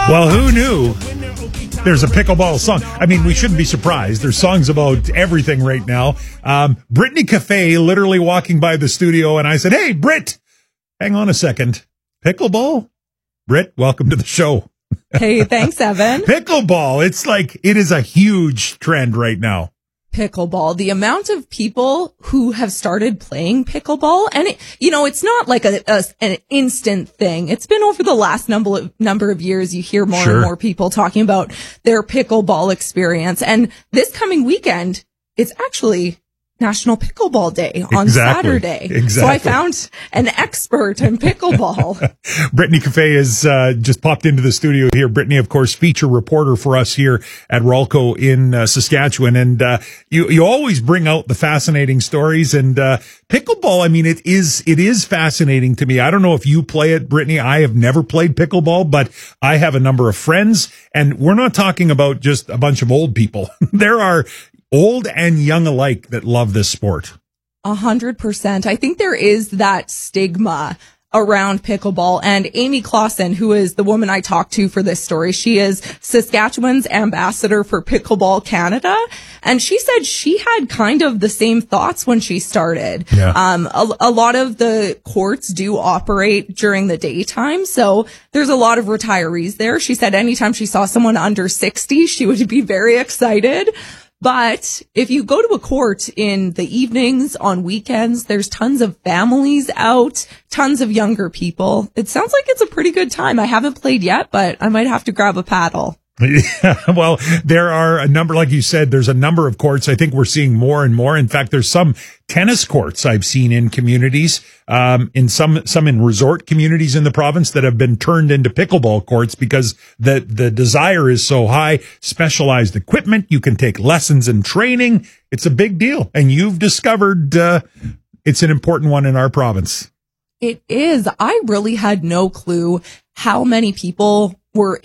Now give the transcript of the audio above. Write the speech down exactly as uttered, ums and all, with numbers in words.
Well, who knew there's a pickleball song? I mean, we shouldn't be surprised. There's songs about everything right now. Um, Brittany Cafe literally walking by the studio, and I said, hey, Britt, hang on a second. Pickleball? Britt, welcome to the show. Hey, thanks, Evan. Pickleball. It's like, it is a huge trend right now. Pickleball, the amount of people who have started playing pickleball, and it, you know, it's not like a, a an instant thing. It's been over the last number of, number of years. You hear more Sure. and more people talking about their pickleball experience. And this coming weekend, it's actually National Pickleball Day on Exactly. Saturday. Exactly. So I found an expert in pickleball. Brittany Cafe has uh, just popped into the studio here. Brittany, of course, feature reporter for us here at Rolco in uh, Saskatchewan. And uh, you you always bring out the fascinating stories. And uh, pickleball, I mean, it is it is fascinating to me. I don't know if you play it, Brittany. I have never played pickleball, but I have a number of friends. And we're not talking about just a bunch of old people. There are old and young alike that love this sport. A hundred percent. I think there is that stigma around pickleball, and Amy Clausen, who is the woman I talked to for this story, she is Saskatchewan's ambassador for Pickleball Canada. And she said she had kind of the same thoughts when she started. Yeah. Um, a, a lot of the courts do operate during the daytime. So there's a lot of retirees there. She said anytime she saw someone under sixty, she would be very excited. But if you go to a court in the evenings, on weekends, there's tons of families out, tons of younger people. It sounds like it's a pretty good time. I haven't played yet, but I might have to grab a paddle. Yeah, well, there are a number, like you said, there's a number of courts. I think we're seeing more and more. In fact, there's some tennis courts I've seen in communities, um, in some, some in resort communities in the province that have been turned into pickleball courts because the, the desire is so high. Specialized equipment. You can take lessons and training. It's a big deal. And you've discovered, uh, it's an important one in our province. It is. I really had no clue how many people were